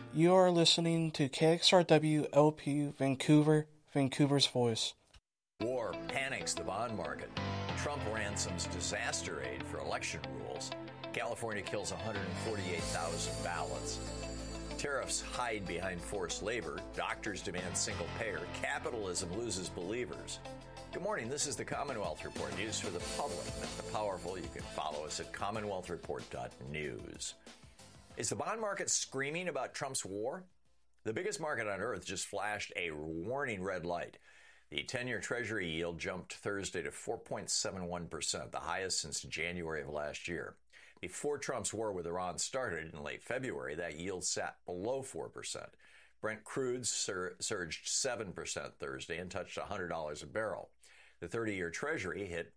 You are listening to KXRW LP Vancouver, Vancouver's Voice. War panics the bond market. Trump ransoms disaster aid for election rules. California kills 148,000 ballots. Tariffs hide behind forced labor. Doctors demand single payer. Capitalism loses believers. Good morning. This is the Commonwealth Report, news for the public, not the powerful. You can follow us at commonwealthreport.news. Is the bond market screaming about Trump's war? The biggest market on earth just flashed a warning red light. The 10-year Treasury yield jumped Thursday to 4.71%, the highest since January of last year. Before Trump's war with Iran started in late February, that yield sat below 4%. Brent crude surged 7% Thursday and touched $100 a barrel. The 30-year Treasury hit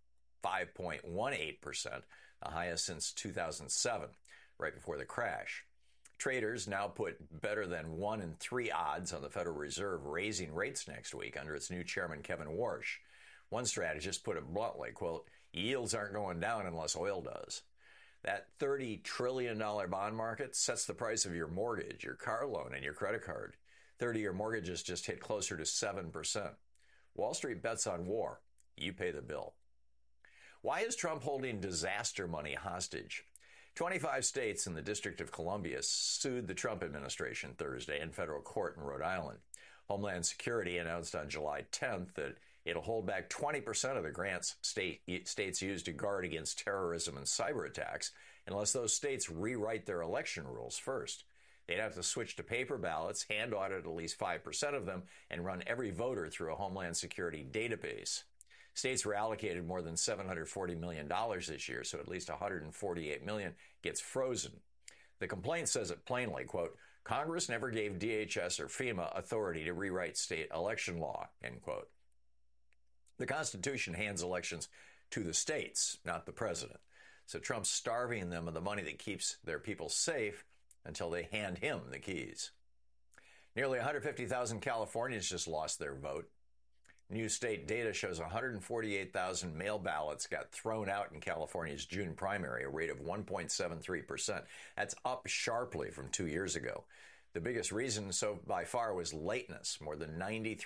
5.18%, the highest since 2007, right before the crash. Traders now put better than 1 in 3 odds on the Federal Reserve raising rates next week under its new chairman, Kevin Warsh. One strategist put it bluntly, quote, yields aren't going down unless oil does. That $30 trillion bond market sets the price of your mortgage, your car loan, and your credit card. 30-year mortgages just hit closer to 7%. Wall Street bets on war. You pay the bill. Why is Trump holding disaster money hostage? 25 states and the District of Columbia sued the Trump administration Thursday in federal court in Rhode Island. Homeland Security announced on July 10th that it'll hold back 20% of the grants states use to guard against terrorism and cyber attacks unless those states rewrite their election rules first. They'd have to switch to paper ballots, hand audit at least 5% of them, and run every voter through a Homeland Security database. States were allocated more than $740 million this year, so at least $148 million gets frozen. The complaint says it plainly, quote, Congress never gave DHS or FEMA authority to rewrite state election law, end quote. The Constitution hands elections to the states, not the president. So Trump's starving them of the money that keeps their people safe until they hand him the keys. Nearly 150,000 Californians just lost their vote. New state data shows 148,000 mail ballots got thrown out in California's June primary, a rate of 1.73%. That's up sharply from 2 years ago. The biggest reason so by far was lateness, more than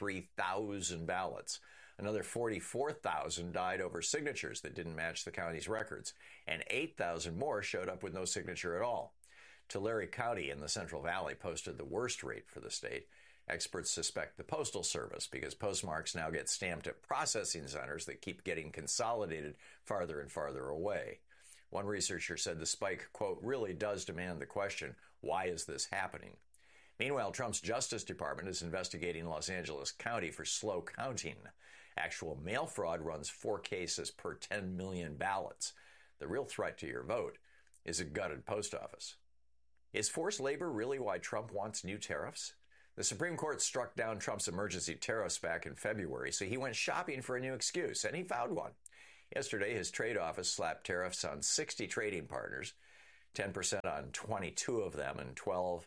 93,000 ballots. Another 44,000 died over signatures that didn't match the county's records, and 8,000 more showed up with no signature at all. Tulare County in the Central Valley posted the worst rate for the state. Experts suspect the Postal Service because postmarks now get stamped at processing centers that keep getting consolidated farther and farther away. One researcher said the spike, quote, really does demand the question, why is this happening? Meanwhile, Trump's Justice Department is investigating Los Angeles County for slow counting. Actual mail fraud runs 4 cases per 10 million ballots. The real threat to your vote is a gutted post office. Is forced labor really why Trump wants new tariffs? The Supreme Court struck down Trump's emergency tariffs back in February, so he went shopping for a new excuse, and he found one. Yesterday, his trade office slapped tariffs on 60 trading partners, 10% on 22 of them and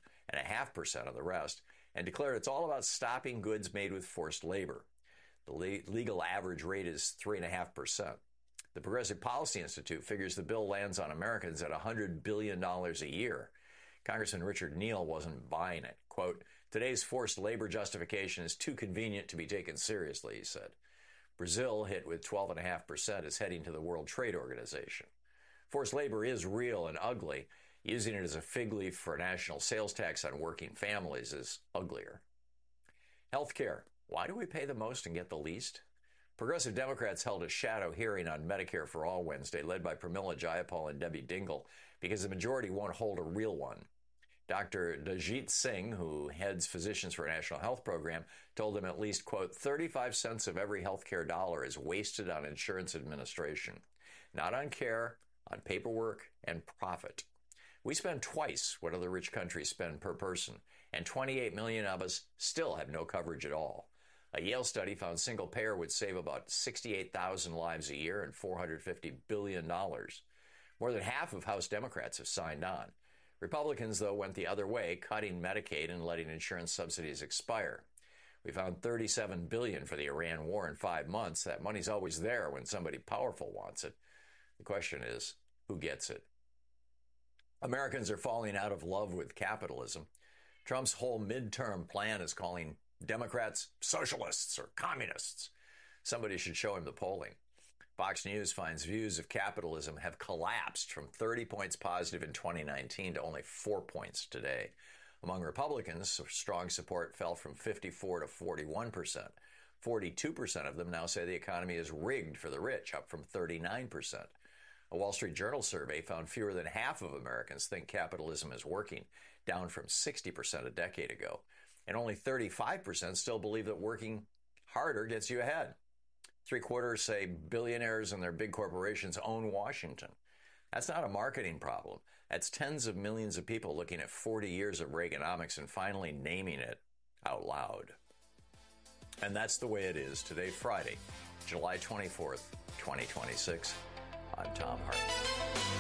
12.5% on the rest, and declared it's all about stopping goods made with forced labor. The legal average rate is 3.5%. The Progressive Policy Institute figures the bill lands on Americans at $100 billion a year. Congressman Richard Neal wasn't buying it. Quote, today's forced labor justification is too convenient to be taken seriously, he said. Brazil, hit with 12.5%, is heading to the World Trade Organization. Forced labor is real and ugly. Using it as a fig leaf for a national sales tax on working families is uglier. Healthcare. Why do we pay the most and get the least? Progressive Democrats held a shadow hearing on Medicare for All Wednesday, led by Pramila Jayapal and Debbie Dingell, because the majority won't hold a real one. Dr. Dajit Singh, who heads Physicians for a National Health Program, told them at least, quote, 35 cents of every healthcare dollar is wasted on insurance administration, not on care, on paperwork, and profit. We spend twice what other rich countries spend per person, and 28 million of us still have no coverage at all. A Yale study found single payer would save about 68,000 lives a year and $450 billion. More than half of House Democrats have signed on. Republicans, though, went the other way, cutting Medicaid and letting insurance subsidies expire. We found $37 billion for the Iran war in 5 months. That money's always there when somebody powerful wants it. The question is, who gets it? Americans are falling out of love with capitalism. Trump's whole midterm plan is calling Democrats socialists or communists. Somebody should show him the polling. Fox News finds views of capitalism have collapsed from 30 points positive in 2019 to only 4 points today. Among Republicans, strong support fell from 54 to 41%. 42% of them now say the economy is rigged for the rich, up from 39%. A Wall Street Journal survey found fewer than half of Americans think capitalism is working, down from 60% a decade ago. And only 35% still believe that working harder gets you ahead. 3/4 say billionaires and their big corporations own Washington. That's not a marketing problem. That's tens of millions of people looking at 40 years of Reaganomics and finally naming it out loud. And that's the way it is today, Friday, July 24th, 2026. I'm Tom Hartman.